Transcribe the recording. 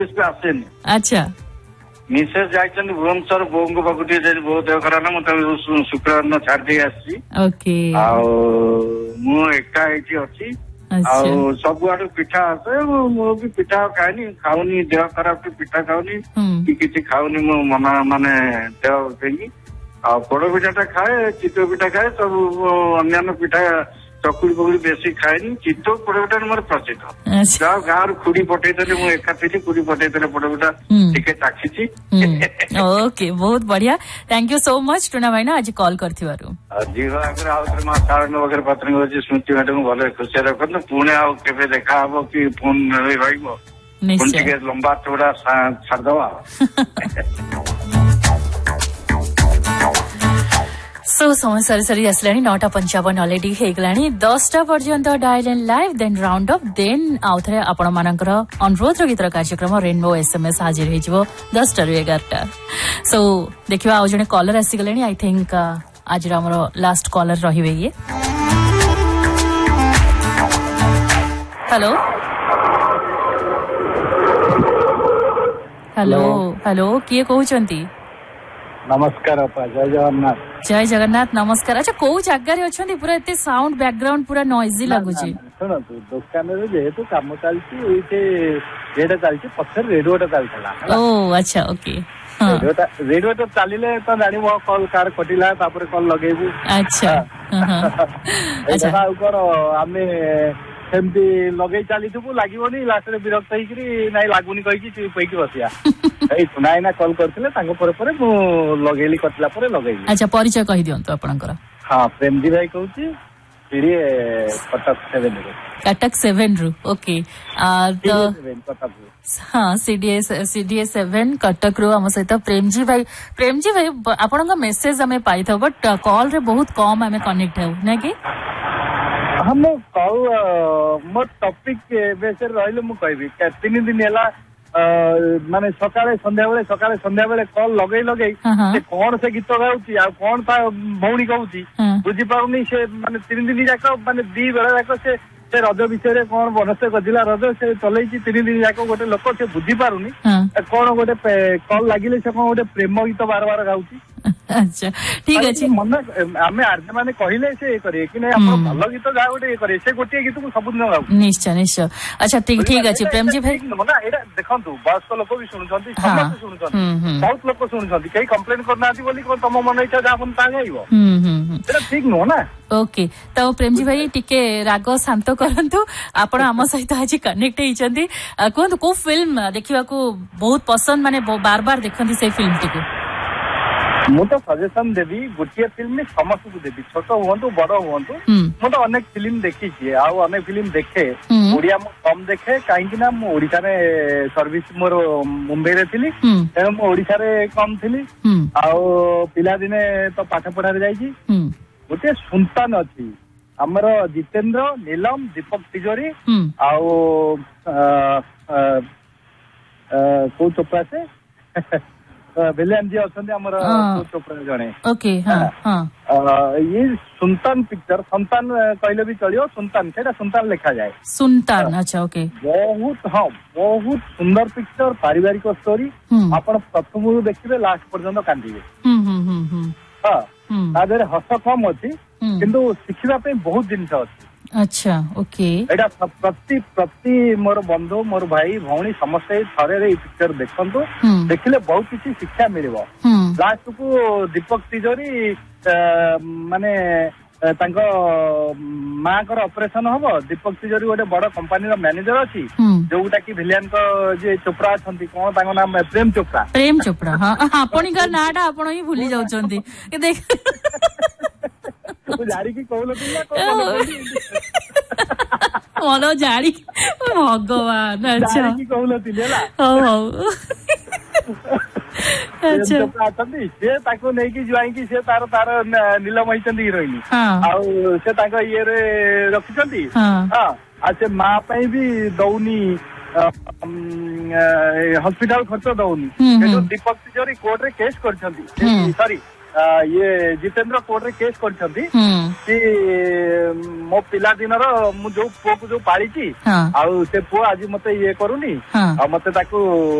आसेनी। अच्छा Mrs जाइछन Bhubaneswar Bong पाकुटी बो देह खराब ना मत शुक्रवार न छाड़ दे आसी। ओके आ मु एका एठी अछि। आ सब आडू पिठा आसे मु भी पिठा खाइनी खाउनी देह खराब पिठा खाउनी कि किछि खाउनी मो मना माने देह देगी। आ पोड़ पिठाटा खाए चितौ पिठा खाए सब अन्य पिठा चकुली पकुड़ी बेसी खाएनी चितौ पोड़ पिठा मोर प्रसिद्ध। जा गाँव खुड़ी पठेइले मु एका थी खुड़ी पठेइले पोड़ पिठा टिके चाखिछि। ओके बहुत बढ़िया thank you so much tuna भाई ना आज कॉल करथिबारु। जीवा अगर आउथरे मा सारण वगैरह पत्नी होची स्मृति मैडम भले खुशी रखन पुणे आ केबे देखा हबो कि फोन रहइबो निश्चय टिके लंबा चौड़ा छाड़ दवा। सो समय सरी सरी आसलानी 9:55 ऑलरेडी हेगलानी 10टा पर्यंत dial and live then round up then आउथरे आपण मानकर अनुरोध गीतर कार्यक्रम रेनबो एसएमएस हाजिर हेजिवो 10टा रु 11टा। सो देखिबा आ जने कॉलर आसीगलेनी आई थिंक आज हमरो लास्ट कॉलर रहिबे ये। हेलो हेलो हेलो किए कहउचंती? नमस्कार अपा जय जगन्नाथ। जय जगन्नाथ नमस्कार। अच्छा को जगह रे अछंती पूरा एते साउंड बैकग्राउंड पूरा नॉइजी लागुची? सुनतु दुकान रे जेहेतु काम चलची एते रेडियो चलची पछर रेडियोटा चलथला। ओ अच्छा ओके रेडियो तो चलिले तो जानिबो कॉल कार कटिला तापर कॉल लगेबू। अच्छा अच्छा ऊपर आमे सेमती लगे चलीथु लागोनी लास्ट विरक्त होगी ना लगुनि कही पैकी बसिया सुना ना कल करते लगेली कटला लगेली। अच्छा परिचय कही दियंतु आपनकर। हाँ प्रेमजी भाई कहूँ कटक 7 रु ओके हाँ सीडीएस 7 कटक रु आम सहित प्रेमजी भाई आपण मेसेज आम पाई था बट कॉल रे बहुत कम आम कनेक्ट हो ना कि हम कल मो टॉपिक बेस रही मु कहबी 3 दिन है माने सकाळे संध्या बेले कॉल लगे कौन से गीत गाउची आ कौन ता भौणी कहूची बुझी पाउनी से माने 3 दिन जाक माने 2 बेला जाक से रज विषय कौन बनस्ते गजिला रज से चलैची 3 दिन जाक गोटे लोक से बुझी पारुनी कौन गोटे कॉल लागिले से कौन गोटे प्रेम गीत बार बार गाउची। अच्छा ठीक अछि मन आमे आर्ज माने कहिले से करे कि नै हम भलो गीत गा गोटे करे से गोटे गीत को सब दिन गाउ निश्चय निश्चय। अच्छा ठीक अछि प्रेमजी भाई ना एटा देखंतु बयस्क लोक भी सुनुछंती समस्त सुनुछंती बहुत लोक सुनुछंती कई कंप्लेन करनाती बोली को तम मन इच्छा जाफन ता गाइबो एटा ठीक न ना। ओके तो प्रेमजी भाई टिके राग शांत करंतु आपण हम सहित आज कनेक्ट हेचंती कोन को फिल्म देखिबा को बहुत पसंद माने बार बार देखंती से फिल्म टिको मु तो सजेशन देवी गोटे फिल्म समस्त को देवी छोट हूँ बड़ हूँ मु तो अनेक फिल्म देखी अनेक फिल्म देखे ओडिया कम देखे कहीं ओडिशा रे सर्विस मोर मुंबई रे थी तेणु मु ओडिशा रे कम थी पिला दिने तो पाठ पढ़ा जाइए गोटे सुल्तान अच्छी आमर जितेंद्र नीलम दीपक तिजोरी को चोपड़ा से विलियम जी अच्छा आमर चोपड़ा जड़े ओके ये सुल्तान पिक्चर सुल्तान कहले भी चलियो सुल्तान से सुल्तान लिखा जाए सुल्तान। अच्छा ओके बहुत सुंदर पिक्चर पारिवारिक स्टोरी आपण प्रथम देखिए लास्ट पर्यंत कांदिबे हाँ हस कम अच्छी किंतु शिखिबा पे बहुत जिनस अच्छी। अच्छा ओके एटा प्रति मोर बंधु मोर भाई भौणी समस्ते थरे पिक्चर देखंतु देखिले बहुत किसी शिक्षा मिलिबो। लास्ट को दीपक तिजोरी माने तांको माँ कर ऑपरेशन हम दीपक तिजोरी गोटे बड़ कंपनी मैनेजर अच्छी जोटा कि भिलियन को जे चोपड़ा अच्छा कौन तांको नाम प्रेम चोपड़ा हाँ आपण का नाटा आपण ही भूली जाउछंती देख जारी की कहलो मन जारी भगवान। अच्छा की कहलो तिलेला अच्छा से ताको नहीं कि जुआई कि से तार तार नीलम होइचंदी हिरोइन आउ से ताको ये रे रखिचंती हां आ से मां पई भी दउनी हॉस्पिटल खर्च दउनी दीपक तिजोरी कोर्ट रे केस करछंती सॉरी ये जितेंद्र कोर्ट रे केस करछंती कि मो पिला दिनर मु जो पुओ को जो पालिची आ से पुओ आज मते ये करूनी आ मते ताकू